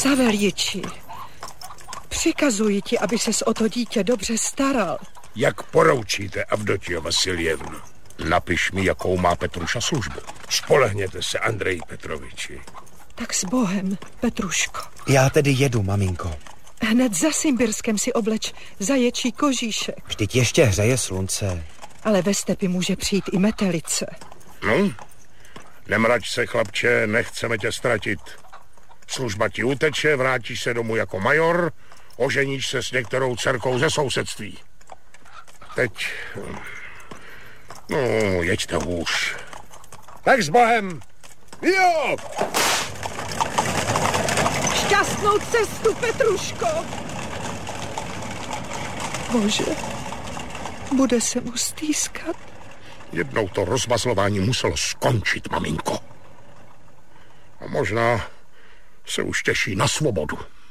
Saveljiči, přikazuji ti, aby ses o to dítě dobře staral. Jak poroučíte, Avdotio Vasiljevno? Napiš mi, jakou má Petruša službu. Spolehněte se, Andreji Petroviči. Tak s Bohem, Petruško. Já tedy jedu, maminko. Hned za Simbirskem si obleč zaječí kožíšek. Vždyť ještě hřeje slunce. Ale ve stepi může přijít i metelice. No, nemrač se, chlapče, nechceme tě ztratit. Služba ti uteče, vrátíš se domů jako major, oženíš se s některou dcerkou ze sousedství. Teď... No, jeďte už. Tak s Bohem! Jo! Šťastnou cestu, Petruško! Bože, bude se mu stýskat. Jednou to rozmazlování muselo skončit, maminko. A možná se už těší na svobodu.